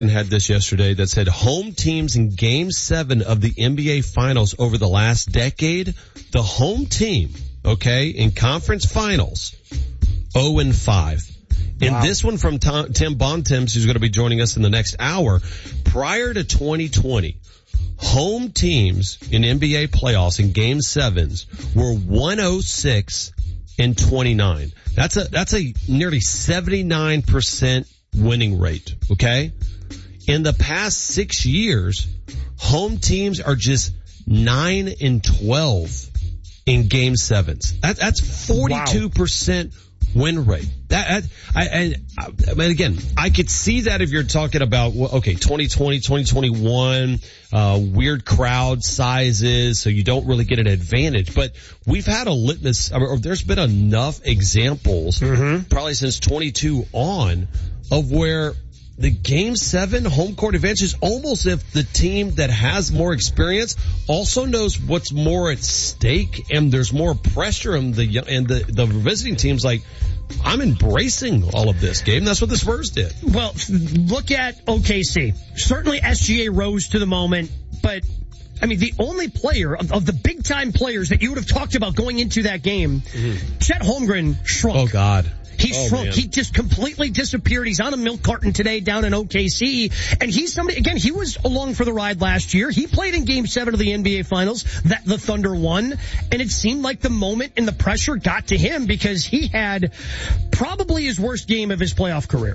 had this yesterday that said home teams in Game 7 of the NBA Finals over the last decade, the home team, okay, in conference finals, 0-5. And Wow. this one from Tim Bontemps, who's going to be joining us in the next hour. Prior to 2020, home teams in NBA playoffs in Game 7s were 106-29. That's a nearly 79% winning rate, okay? In the past 6 years, home teams are just 9-12 in Game 7s. That's 42% win rate. I mean, again, I could see that if you're talking about, okay, 2020, 2021, weird crowd sizes, so you don't really get an advantage. But we've had a litmus, or there's been enough examples, probably since 22 on, of where the Game 7 home court advantage is almost if the team that has more experience also knows what's more at stake, and there's more pressure on the visiting teams. Like, I'm embracing all of this, Gabe. And that's what the Spurs did. Well, look at OKC. Certainly SGA rose to the moment, but I mean, the only player of the big time players that you would have talked about going into that game, Chet Holmgren shrunk. Oh God. He shrunk. Man. He just completely disappeared. He's on a milk carton today down in OKC. And he's somebody, again, he was along for the ride last year. He played in Game 7 of the NBA Finals that the Thunder won. And it seemed like the moment and the pressure got to him because he had probably his worst game of his playoff career.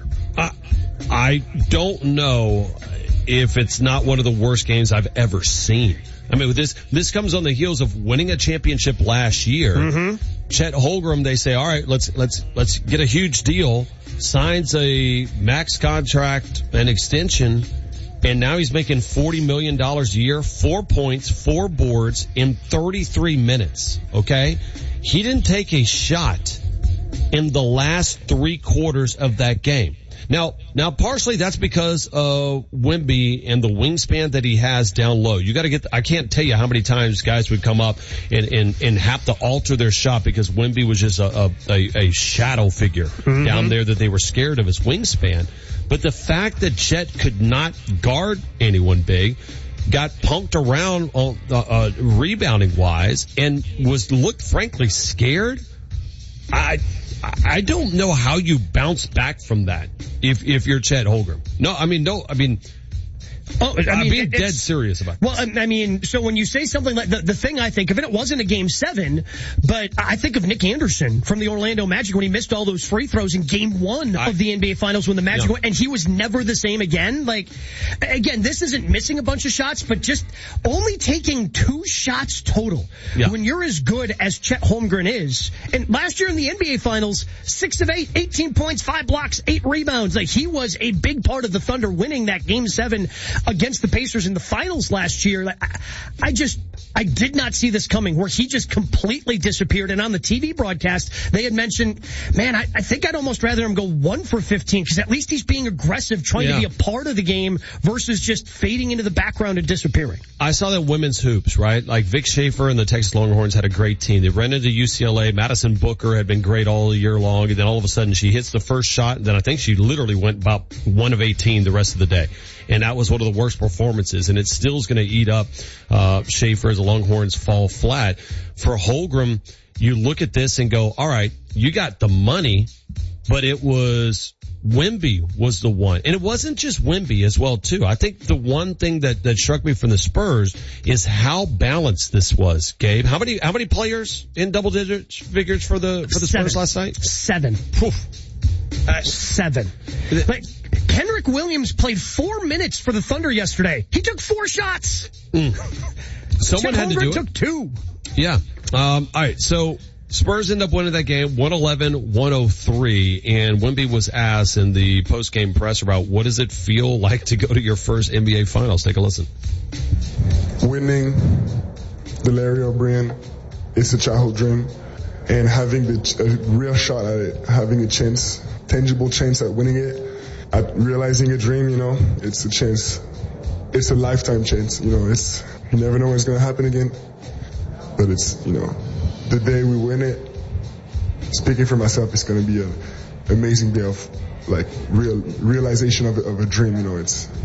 I don't know if it's not one of the worst games I've ever seen. I mean, this comes on the heels of winning a championship last year. Chet Holmgren, they say, all right, let's get a huge deal, signs a max contract, an extension, and now he's making $40 million a year, 4 points, 4 boards in 33 minutes, okay? He didn't take a shot in the last 3 quarters of that game. Now partially that's because of Wemby and the wingspan that he has down low. You gotta I can't tell you how many times guys would come up and have to alter their shot because Wemby was just a shadow figure down there that they were scared of his wingspan. But the fact that Chet could not guard anyone big, got punked around on rebounding wise, and looked frankly scared. I don't know how you bounce back from that if you're Chet Holmgren. I'm being dead serious about this. Well, I mean, so when you say something like the thing I think of, and it wasn't a Game 7, but I think of Nick Anderson from the Orlando Magic when he missed all those free throws in Game 1 of the NBA Finals when the Magic went, and he was never the same again. Like, again, this isn't missing a bunch of shots, but just only taking 2 shots total. Yeah. When you're as good as Chet Holmgren is, and last year in the NBA Finals, 6 of 8, 18 points, 5 blocks, 8 rebounds. Like, he was a big part of the Thunder winning that Game 7 against the Pacers in the finals last year. I did not see this coming, where he just completely disappeared. And on the TV broadcast, they had mentioned, man, I think I'd almost rather him go 1 for 15, because at least he's being aggressive, trying to be a part of the game versus just fading into the background and disappearing. I saw that women's hoops, right? Like Vic Schaefer and the Texas Longhorns had a great team. They ran into UCLA. Madison Booker had been great all year long. And then all of a sudden she hits the first shot. And then I think she literally went about 1 of 18 the rest of the day. And that was one of the worst performances. And it still is going to eat up Schaefer as the Longhorns fall flat. For Holmgren, you look at this and go, all right, you got the money, but it was Wemby was the one. And it wasn't just Wemby as well, too. I think the one thing that struck me from the Spurs is how balanced this was, Gabe. How many players in double digit figures for the Spurs last night? 7. 7. Like, Kenrich Williams played 4 minutes for the Thunder yesterday. He took 4 shots. Someone had to do it. Took 2. Yeah. All right. So Spurs end up winning that game 111-103, and Wemby was asked in the post-game press about what does it feel like to go to your first NBA Finals. Take a listen. Winning the Larry O'Brien is a childhood dream, and having a real shot at it, having a chance, tangible chance at winning it, at realizing a dream, it's a chance. It's a lifetime chance, you never know when it's going to happen again. But it's, the day we win it, speaking for myself, it's going to be an amazing day of like realization of a dream. You know, it's